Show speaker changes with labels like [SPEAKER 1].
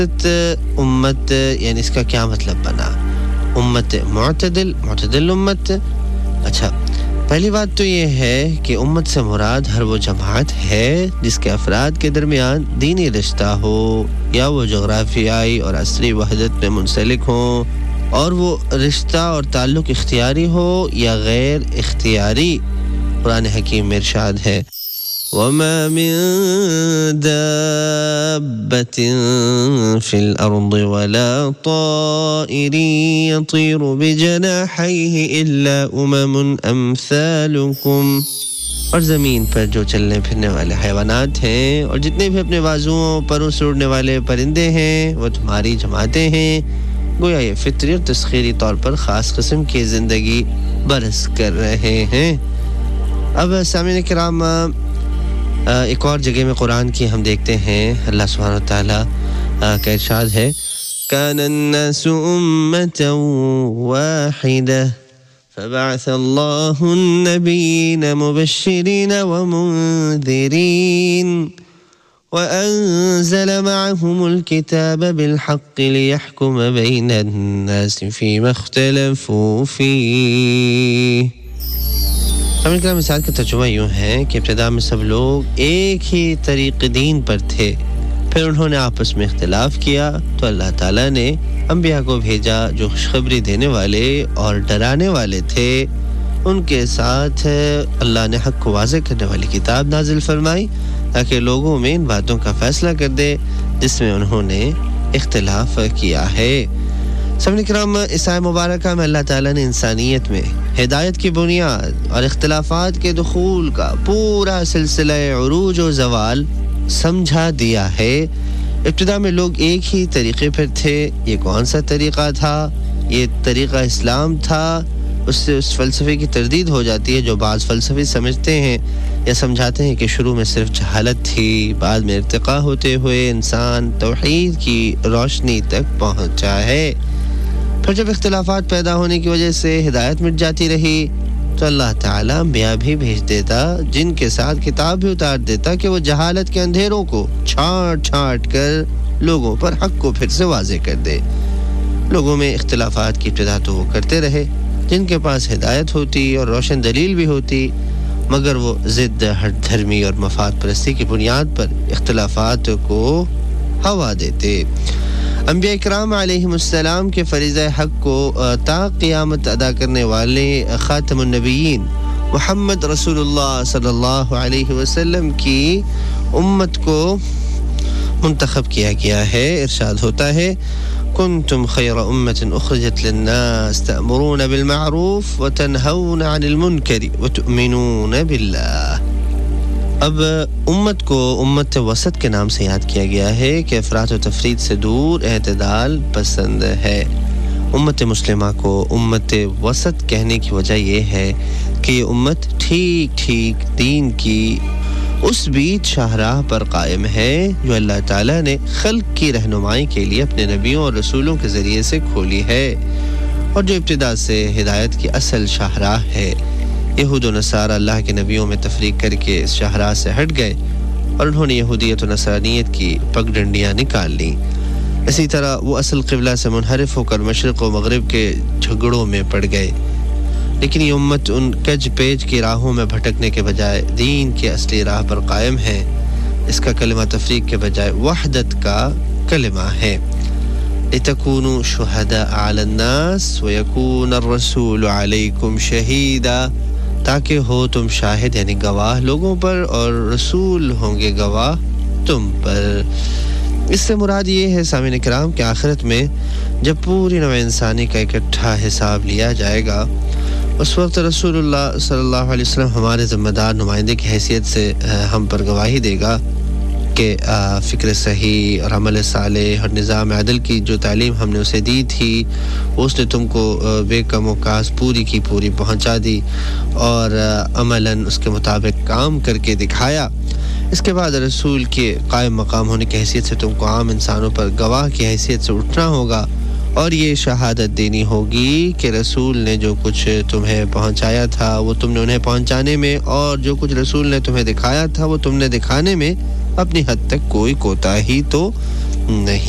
[SPEAKER 1] امت یعنی اس کا کیا مطلب بنا امت معتدل امت اچھا پہلی بات تو یہ ہے کہ امت سے مراد ہر وہ جماعت ہے جس کے افراد کے درمیان دینی رشتہ ہو یا وہ جغرافیائی اور عصری وحدت میں منسلک ہوں اور وہ رشتہ اور تعلق اختیاری ہو یا غیر اختیاری قرآن حکیم میں ارشاد ہے وَمَا مِن دَابَّةٍ فِي الْأَرْضِ وَلَا طَائِرٍ يَطِيرُ بِجَنَاحَيْهِ إِلَّا أُمَمٌ أَمْثَالُكُمْ اور زمین پر جو چلنے پھرنے والے حیوانات ہیں اور جتنے بھی اپنے بازوؤں پروں سے اڑنے والے پرندے ہیں وہ تمہاری جماعتیں ہیں گویا یہ فطری اور تسخیری طور پر خاص قسم کی زندگی برس کر رہے ہیں اب سامعین کرام ایک اور جگہ میں قرآن کی ہم دیکھتے ہیں اللہ سبحانہ وتعالی کا ارشاد ہے كان الناس أمة واحدة فبعث الله النبيين مبشرين ومنذرين وأنزل معهم الكتاب بالحق ليحكم بين الناس فيما اختلفوا فيه ہم اکرام مثال کا ترجمہ یوں ہے کہ ابتدا میں سب لوگ ایک ہی طریق دین پر تھے پھر انہوں نے آپس میں اختلاف کیا تو اللہ تعالیٰ نے انبیاء کو بھیجا جو خوشخبری دینے والے اور ڈرانے والے تھے ان کے ساتھ اللہ نے حق کو واضح کرنے والی کتاب نازل فرمائی تاکہ لوگوں میں ان باتوں کا فیصلہ کر دے جس میں انہوں نے اختلاف کیا ہے سامعین کرام اس آیت مبارکہ میں اللہ تعالیٰ نے انسانیت میں ہدایت کی بنیاد اور اختلافات کے دخول کا پورا سلسلہ عروج و زوال سمجھا دیا ہے ابتدا میں لوگ ایک ہی طریقے پر تھے یہ کون سا طریقہ تھا یہ طریقہ اسلام تھا اس سے اس فلسفے کی تردید ہو جاتی ہے جو بعض فلسفی سمجھتے ہیں یا سمجھاتے ہیں کہ شروع میں صرف جہالت تھی بعد میں ارتقاء ہوتے ہوئے انسان توحید کی روشنی تک پہنچا ہے پھر جب اختلافات پیدا ہونے کی وجہ سے ہدایت مٹ جاتی رہی تو اللہ تعالیٰ انبیاء بھی بھیج دیتا جن کے ساتھ کتاب بھی اتار دیتا کہ وہ جہالت کے اندھیروں کو چھانٹ کر لوگوں پر حق کو پھر سے واضح کر دے لوگوں میں اختلافات کی ابتدا تو وہ کرتے رہے جن کے پاس ہدایت ہوتی اور روشن دلیل بھی ہوتی مگر وہ ضد ہٹ دھرمی اور مفاد پرستی کی بنیاد پر اختلافات کو ہوا دیتے انبیاء کرام علیہم السلام کے فریضہ حق کو تا قیامت ادا کرنے والے خاتم النبیین محمد رسول اللہ صلی اللہ علیہ وسلم کی امت کو منتخب کیا گیا ہے ارشاد ہوتا ہے کنتم خیر امت اخرجت للناس تأمرون بالمعروف وتنہون عن المنکر وتؤمنون باللہ اب امت کو امت وسط کے نام سے یاد کیا گیا ہے کہ افراط و تفرید سے دور اعتدال پسند ہے امت مسلمہ کو امت وسط کہنے کی وجہ یہ ہے کہ یہ امت ٹھیک دین کی اس بیچ شاہراہ پر قائم ہے جو اللہ تعالیٰ نے خلق کی رہنمائی کے لیے اپنے نبیوں اور رسولوں کے ذریعے سے کھولی ہے اور جو ابتدا سے ہدایت کی اصل شاہراہ ہے یہود و نصارہ اللہ کے نبیوں میں تفریق کر کے اس شاہراہ سے ہٹ گئے اور انہوں نے یہودیت و نصرانیت کی پگڈنڈیاں نکال لیں اسی طرح وہ اصل قبلہ سے منحرف ہو کر مشرق و مغرب کے جھگڑوں میں پڑ گئے لیکن یہ امت ان کج پیج کی راہوں میں بھٹکنے کے بجائے دین کے اصلی راہ پر قائم ہے اس کا کلمہ تفریق کے بجائے وحدت کا کلمہ ہے لِتَكُونُوا شُهَدَاءَ عَلَى النَّاسِ وَيَكُونَ الرَّسُولُ عَلَيْكُمْ شَهِيدًا تاکہ ہو تم شاہد یعنی گواہ لوگوں پر اور رسول ہوں گے گواہ تم پر اس سے مراد یہ ہے سامعین کرام کہ آخرت میں جب پوری نوع انسانی کا اکٹھا حساب لیا جائے گا اس وقت رسول اللہ صلی اللہ علیہ وسلم ہمارے ذمہ دار نمائندے کی حیثیت سے ہم پر گواہی دے گا کہ فکر صحیح اور عمل صالح اور نظام عدل کی جو تعلیم ہم نے اسے دی تھی اس نے تم کو بے کم و کاس پوری کی پوری پہنچا دی اور عملاً اس کے مطابق کام کر کے دکھایا اس کے بعد رسول کے قائم مقام ہونے کی حیثیت سے تم کو عام انسانوں پر گواہ کی حیثیت سے اٹھنا ہوگا اور یہ شہادت دینی ہوگی کہ رسول نے جو کچھ تمہیں پہنچایا تھا وہ تم نے انہیں پہنچانے میں اور جو کچھ رسول نے تمہیں دکھایا تھا وہ تم نے دکھانے میں اپنی حد تک کوئی کوتاہی تو نہیں